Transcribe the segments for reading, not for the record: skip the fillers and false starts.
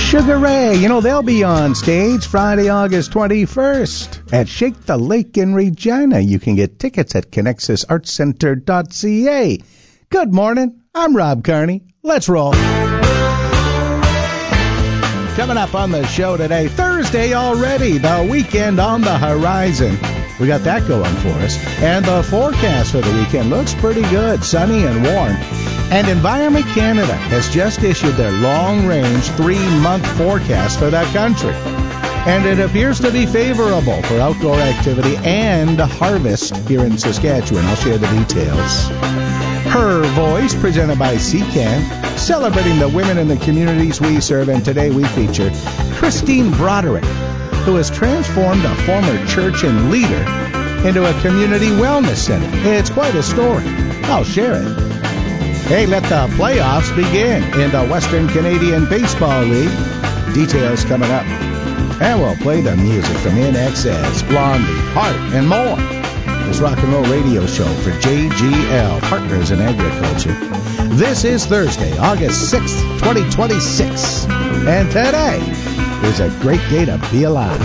Sugar Ray, they'll be on stage Friday, August 21st at Shake the Lake in Regina. You can get tickets at connexusartscenter.ca. Good morning. I'm Rob Carney. Let's roll. Coming up on the show today, Thursday already, the weekend on the horizon. We got that going for us. And the forecast for the weekend looks pretty good, sunny and warm. And Environment Canada has just issued their long-range 3-month forecast for that country. And it appears to be favorable for outdoor activity and harvest here in Saskatchewan. I'll share the details. Her Voice, presented by CCAN, celebrating the women in the communities we serve. And today we feature Christine Broderick, who has transformed a former church and leader into a community wellness center. It's quite a story. I'll share it. Hey, let the playoffs begin in the Western Canadian Baseball League. Details coming up. And we'll play the music from INXS, Blondie, Heart, and more. This rock and roll radio show for JGL, Partners in Agriculture. This is Thursday, August 6th, 2026. And today is a great day to be alive.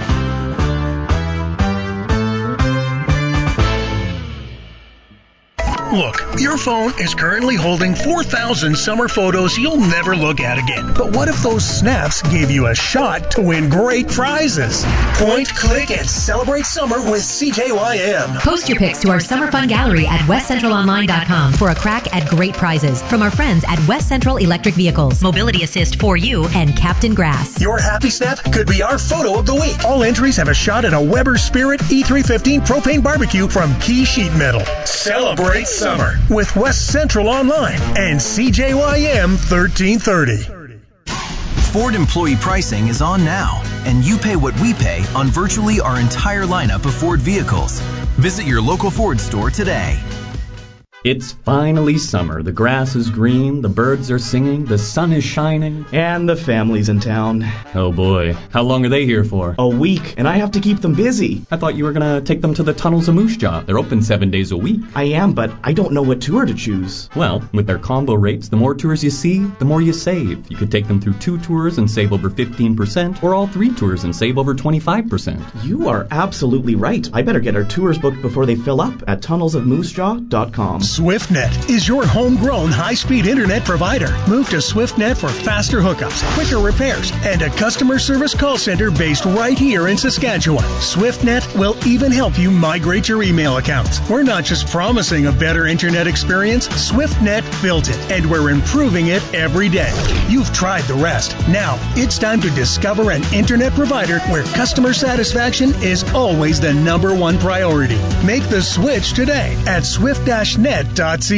Look, your phone is currently holding 4,000 summer photos you'll never look at again. But what if those snaps gave you a shot to win great prizes? Point, click, and celebrate summer with CJYM. Post your pics to our Summer Fun Gallery at westcentralonline.com for a crack at great prizes from our friends at West Central Electric Vehicles, Mobility Assist for You, and Captain Grass. Your happy snap could be our photo of the week. All entries have a shot at a Weber Spirit E315 propane barbecue from Key Sheet Metal. Celebrate summer with West Central Online and CJYM 1330. Ford employee pricing is on now, and you pay what we pay on virtually our entire lineup of Ford vehicles. Visit your local Ford store today. It's finally summer. The grass is green, the birds are singing, the sun is shining. And the family's in town. Oh boy. How long are they here for? A week, and I have to keep them busy. I thought you were going to take them to the Tunnels of Moose Jaw. They're open 7 days a week. I am, but I don't know what tour to choose. Well, with their combo rates, the more tours you see, the more you save. You could take them through 2 tours and save over 15%, or all 3 tours and save over 25%. You are absolutely right. I better get our tours booked before they fill up at tunnelsofmoosejaw.com. SwiftNet is your homegrown high-speed internet provider. Move to SwiftNet for faster hookups, quicker repairs, and a customer service call center based right here in Saskatchewan. SwiftNet will even help you migrate your email accounts. We're not just promising a better internet experience. SwiftNet built it, and we're improving it every day. You've tried the rest. Now, it's time to discover an internet provider where customer satisfaction is always the #1 priority. Make the switch today at swift-net.ca.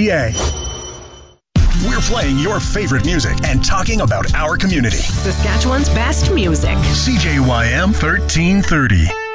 We're playing your favorite music and talking about our community. Saskatchewan's best music. CJYM 1330.